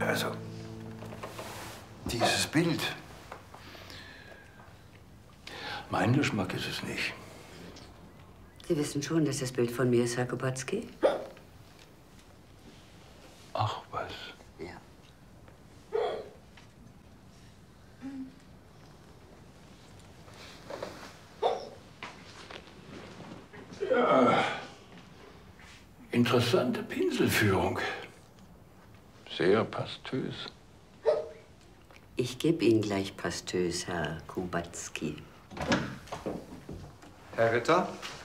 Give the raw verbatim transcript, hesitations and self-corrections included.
Also, dieses Bild. Mein Geschmack ist es nicht. Sie wissen schon, dass das Bild von mir ist, Herr Kopatzky? Ach, was? Ja. Ja. Interessante Pinselführung. Sehr pastös. Ich gebe Ihnen gleich pastös, Herr Kopatzky. Herr Ritter,